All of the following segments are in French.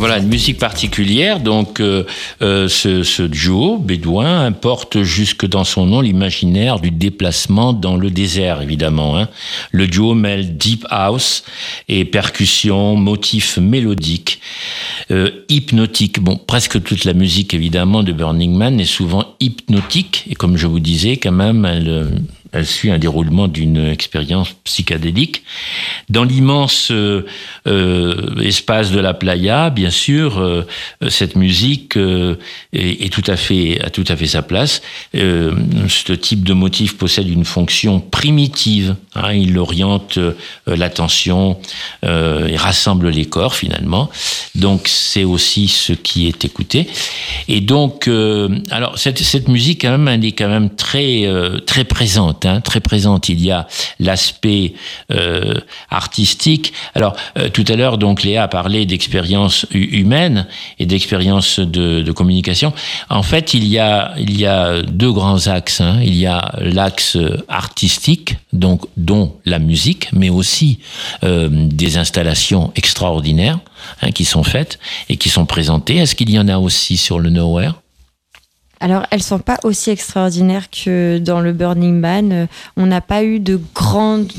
Voilà, une musique particulière. Donc, ce duo bédouin porte jusque dans son nom l'imaginaire du déplacement dans le désert, évidemment. Hein. Le duo mêle deep house et percussion, motifs mélodiques, hypnotiques. Bon, presque toute la musique, évidemment, de Burning Man est souvent hypnotique. Et comme je vous disais, quand même, elle suit un déroulement d'une expérience psychédélique. Dans l'immense espace de la playa, bien sûr, cette musique est tout à fait sa place. Ce type de motif possède une fonction primitive. Hein, il oriente l'attention et rassemble les corps finalement. Donc c'est aussi ce qui est écouté. Et donc, alors cette musique quand même, elle est quand même très présente. Hein, très présente. Il y a l'aspect artistique. Alors, tout à l'heure, donc, Léa a parlé d'expérience humaine et d'expérience de communication. En fait, il y a deux grands axes. Hein. Il y a l'axe artistique, donc, dont la musique, mais aussi des installations extraordinaires hein, qui sont faites et qui sont présentées. Est-ce qu'il y en a aussi sur le Nowhere ? Alors, elles sont pas aussi extraordinaires que dans le Burning Man. On n'a pas eu d'œuvres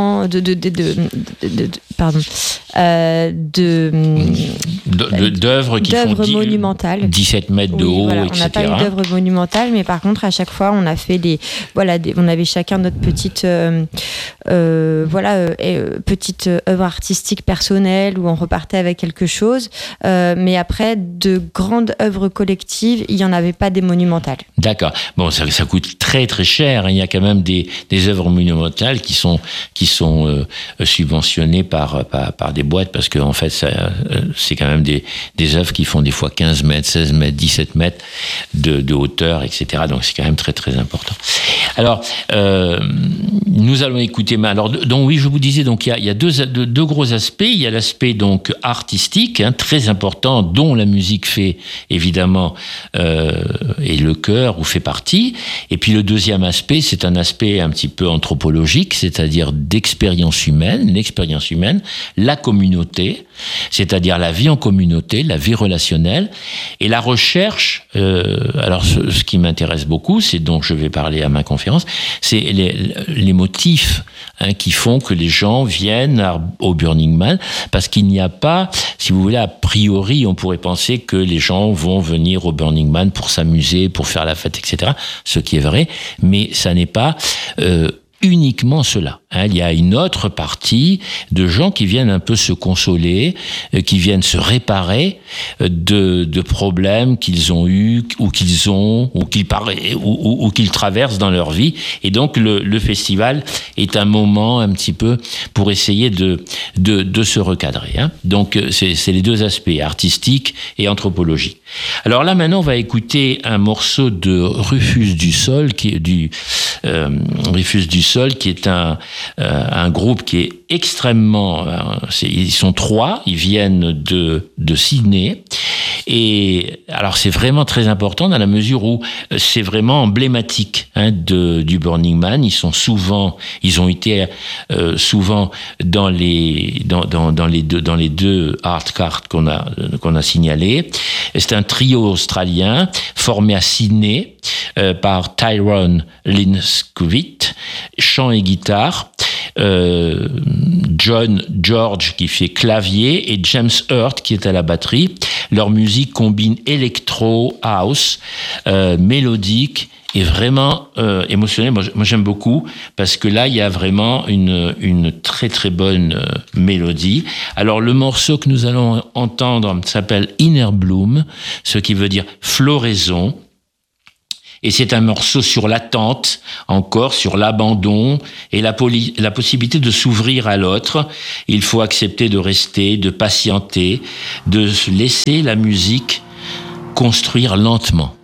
qui font monumentales. 17 mètres de haut, voilà, etc. On n'a pas eu d'œuvres monumentales, mais par contre, à chaque fois, on a fait on avait chacun notre petite, petite œuvre artistique personnelle où on repartait avec quelque chose. Mais après, de grandes œuvres collectives, il y en avait pas des monumentales. D'accord. Bon, ça coûte très très cher. Il y a quand même des œuvres monumentales qui sont subventionnées par des boîtes parce que en fait c'est quand même des œuvres qui font des fois 15 mètres, 16 mètres, 17 mètres de hauteur, etc. Donc c'est quand même très très important. Alors nous allons écouter. Donc oui, je vous disais donc il y a deux gros aspects. Il y a l'aspect donc artistique, hein, très important, dont la musique fait évidemment et le cœur ou fait partie. Et puis le deuxième aspect, c'est un aspect un petit peu anthropologique, c'est-à-dire l'expérience humaine, la communauté, c'est-à-dire la vie en communauté, la vie relationnelle, et la recherche. Alors ce qui m'intéresse beaucoup, c'est dont je vais parler à ma conférence, c'est les motifs hein, qui font que les gens viennent au Burning Man, parce qu'il n'y a pas, si vous voulez, a priori, on pourrait penser que les gens vont venir au Burning Man pour s'amuser, pour faire la fête, etc. Ce qui est vrai, mais ça n'est pas uniquement cela. Hein, il y a une autre partie de gens qui viennent un peu se consoler, qui viennent se réparer de problèmes qu'ils ont eus ou qu'ils traversent dans leur vie. Et donc le festival est un moment un petit peu pour essayer de se recadrer. Hein. Donc c'est les deux aspects, artistique et anthropologique. Alors là maintenant on va écouter un morceau de Rufus du Sol, qui est Rufus du Sol, qui est un groupe qui est extrêmement... ils sont trois, ils viennent de Sydney. Et alors c'est vraiment très important dans la mesure où c'est vraiment emblématique hein, du Burning Man. Ils ont été souvent dans les deux hard cards qu'on a signalés. C'est un trio australien formé à Sydney par Tyrone Linscovit, chant et guitare. John George qui fait clavier et James Hurt qui est à la batterie. Leur musique combine électro, house, mélodique et vraiment émotionnelle. Moi j'aime beaucoup parce que là il y a vraiment une très très bonne mélodie. Alors le morceau que nous allons entendre s'appelle Inner Bloom, ce qui veut dire floraison. Et c'est un morceau sur l'attente, encore sur l'abandon et la possibilité de s'ouvrir à l'autre. Il faut accepter de rester, de patienter, de laisser la musique construire lentement.